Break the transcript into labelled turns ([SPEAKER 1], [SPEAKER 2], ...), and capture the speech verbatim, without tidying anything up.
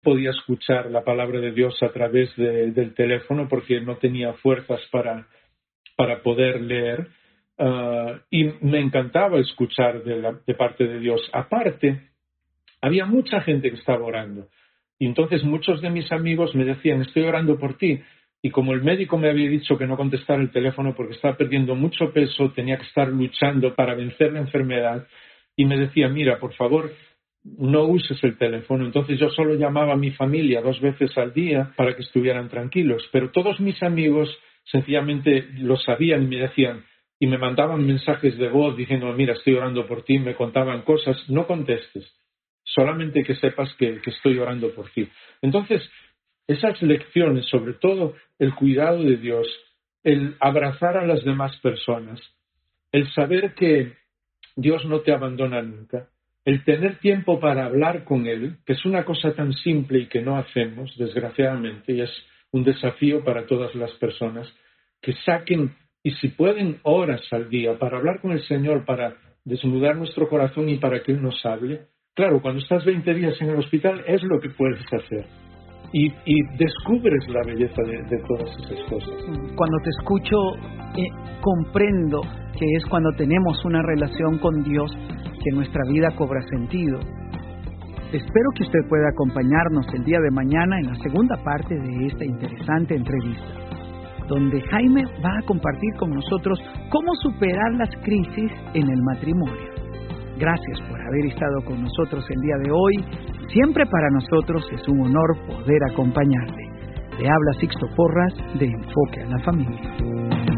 [SPEAKER 1] podía escuchar la palabra de Dios a través de, del teléfono porque no tenía fuerzas para, para poder leer. Uh, y me encantaba escuchar de, la, de parte de Dios. Aparte, había mucha gente que estaba orando. Y entonces muchos de mis amigos me decían, estoy orando por ti. Y como el médico me había dicho que no contestara el teléfono porque estaba perdiendo mucho peso, tenía que estar luchando para vencer la enfermedad. Y me decía, mira, por favor, no uses el teléfono. Entonces yo solo llamaba a mi familia dos veces al día para que estuvieran tranquilos. Pero todos mis amigos sencillamente lo sabían y me decían, y me mandaban mensajes de voz diciendo, mira, estoy orando por ti, me contaban cosas, no contestes, solamente que sepas que, que estoy orando por ti. Entonces, esas lecciones, sobre todo el cuidado de Dios, el abrazar a las demás personas, el saber que Dios no te abandona nunca, el tener tiempo para hablar con Él, que es una cosa tan simple y que no hacemos, desgraciadamente, y es un desafío para todas las personas, que saquen, y si pueden, horas al día para hablar con el Señor, para desnudar nuestro corazón y para que Él nos hable. Claro, cuando estás veinte días en el hospital es lo que puedes hacer. Y, y descubres la belleza de, de todas esas cosas.
[SPEAKER 2] Cuando te escucho, eh, comprendo que es cuando tenemos una relación con Dios que nuestra vida cobra sentido. Espero que usted pueda acompañarnos el día de mañana en la segunda parte de esta interesante entrevista, donde Jaime va a compartir con nosotros cómo superar las crisis en el matrimonio. Gracias por haber estado con nosotros el día de hoy. Siempre para nosotros es un honor poder acompañarle. Le habla Sixto Porras de Enfoque a la Familia.